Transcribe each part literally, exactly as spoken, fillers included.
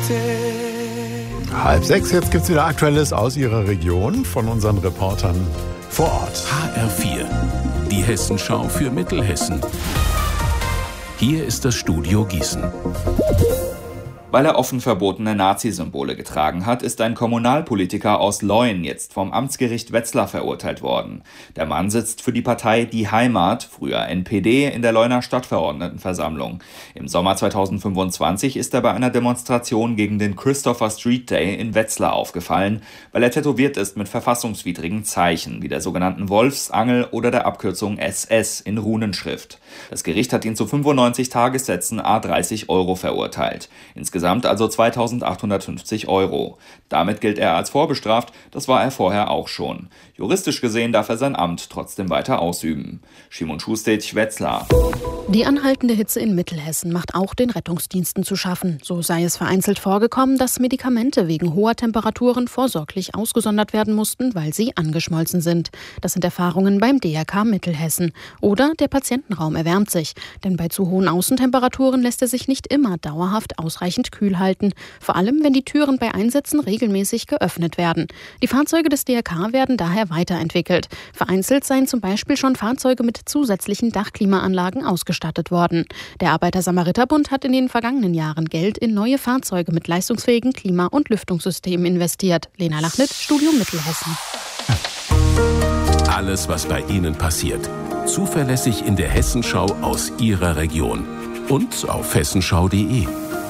Halb sechs, jetzt gibt's wieder Aktuelles aus Ihrer Region von unseren Reportern vor Ort. H R vier, die Hessenschau für Mittelhessen. Hier ist das Studio Gießen. Weil er offen verbotene Nazi-Symbole getragen hat, ist ein Kommunalpolitiker aus Leun jetzt vom Amtsgericht Wetzlar verurteilt worden. Der Mann sitzt für die Partei Die Heimat, früher N P D, in der Leuner Stadtverordnetenversammlung. Im Sommer zweitausendfünfundzwanzig ist er bei einer Demonstration gegen den Christopher Street Day in Wetzlar aufgefallen, weil er tätowiert ist mit verfassungswidrigen Zeichen, wie der sogenannten Wolfsangel oder der Abkürzung S S in Runenschrift. Das Gericht hat ihn zu fünfundneunzig Tagessätzen à dreißig Euro verurteilt. Insgesamt also zweitausendachthundertfünfzig Euro. Damit gilt er als vorbestraft, das war er vorher auch schon. Juristisch gesehen darf er sein Amt trotzdem weiter ausüben. Szymon Schustet, Wetzlar. Die anhaltende Hitze in Mittelhessen macht auch den Rettungsdiensten zu schaffen. So sei es vereinzelt vorgekommen, dass Medikamente wegen hoher Temperaturen vorsorglich ausgesondert werden mussten, weil sie angeschmolzen sind. Das sind Erfahrungen beim D R K Mittelhessen. Oder der Patientenraum erwärmt sich. Denn bei zu hohen Außentemperaturen lässt er sich nicht immer dauerhaft ausreichend kühl halten. Vor allem, wenn die Türen bei Einsätzen regelmäßig geöffnet werden. Die Fahrzeuge des D R K werden daher weiterentwickelt. Vereinzelt seien zum Beispiel schon Fahrzeuge mit zusätzlichen Dachklimaanlagen ausgestattet worden. Der Arbeiter-Samariter-Bund hat in den vergangenen Jahren Geld in neue Fahrzeuge mit leistungsfähigen Klima- und Lüftungssystemen investiert. Lena Lachnit, Studio Mittelhessen. Alles, was bei Ihnen passiert. Zuverlässig in der Hessenschau aus Ihrer Region. Und auf hessenschau punkt de.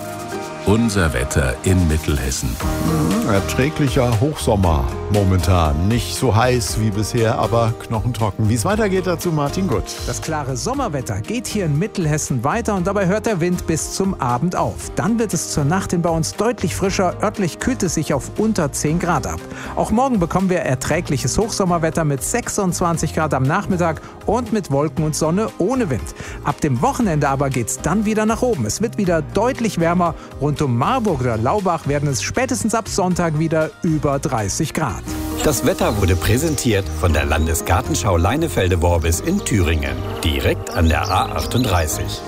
Unser Wetter in Mittelhessen. Erträglicher Hochsommer momentan. Nicht so heiß wie bisher, aber knochentrocken. Wie es weitergeht, dazu Martin Gutt. Das klare Sommerwetter geht hier in Mittelhessen weiter und dabei hört der Wind bis zum Abend auf. Dann wird es zur Nacht hin bei uns deutlich frischer. Örtlich kühlt es sich auf unter zehn Grad ab. Auch morgen bekommen wir erträgliches Hochsommerwetter mit sechsundzwanzig Grad am Nachmittag und mit Wolken und Sonne ohne Wind. Ab dem Wochenende aber geht's dann wieder nach oben. Es wird wieder deutlich wärmer. Rund um Marburg oder Laubach werden es spätestens ab Sonntag wieder über dreißig Grad. Das Wetter wurde präsentiert von der Landesgartenschau Leinefelde-Worbis in Thüringen, direkt an der A achtunddreißig.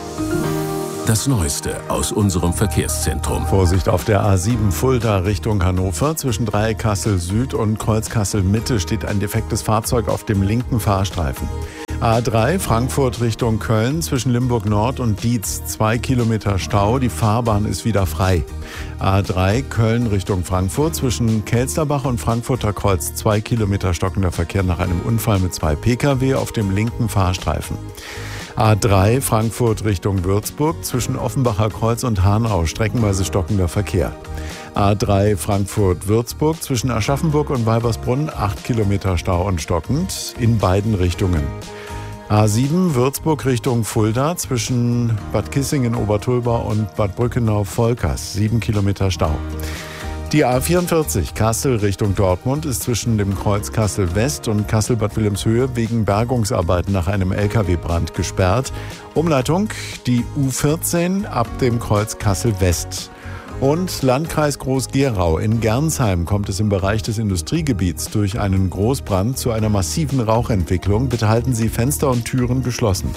Das Neueste aus unserem Verkehrszentrum. Vorsicht auf der A sieben Fulda Richtung Hannover. Zwischen Dreieck Kassel Süd und Kreuz Kassel Mitte steht ein defektes Fahrzeug auf dem linken Fahrstreifen. A drei Frankfurt Richtung Köln zwischen Limburg Nord und Dietz. Zwei Kilometer Stau, die Fahrbahn ist wieder frei. A drei Köln Richtung Frankfurt zwischen Kelsterbach und Frankfurter Kreuz. Zwei Kilometer stockender Verkehr nach einem Unfall mit zwei Pkw auf dem linken Fahrstreifen. A drei Frankfurt Richtung Würzburg zwischen Offenbacher Kreuz und Hanau. Streckenweise stockender Verkehr. A drei Frankfurt-Würzburg zwischen Aschaffenburg und Weibersbrunn. Acht Kilometer Stau und stockend in beiden Richtungen. A sieben Würzburg Richtung Fulda zwischen Bad Kissingen-Obertulba und Bad Brückenau-Volkers. Sieben Kilometer Stau. Die A vierundvierzig Kassel Richtung Dortmund ist zwischen dem Kreuz Kassel West und Kassel-Bad Wilhelmshöhe wegen Bergungsarbeiten nach einem L K W-Brand gesperrt. Umleitung die U vierzehn ab dem Kreuz Kassel West. Und Landkreis Groß-Gerau. In Gernsheim kommt es im Bereich des Industriegebiets durch einen Großbrand zu einer massiven Rauchentwicklung. Bitte halten Sie Fenster und Türen geschlossen.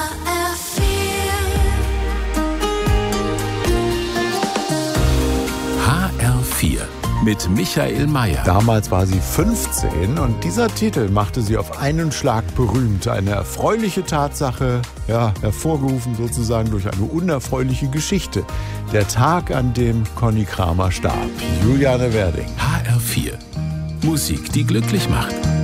H R vier mit Michael Mayer. Damals war sie fünfzehn und dieser Titel machte sie auf einen Schlag berühmt. Eine erfreuliche Tatsache, ja, hervorgerufen sozusagen durch eine unerfreuliche Geschichte. Der Tag, an dem Conny Kramer starb. Juliane Werding. H R vier. Musik, die glücklich macht.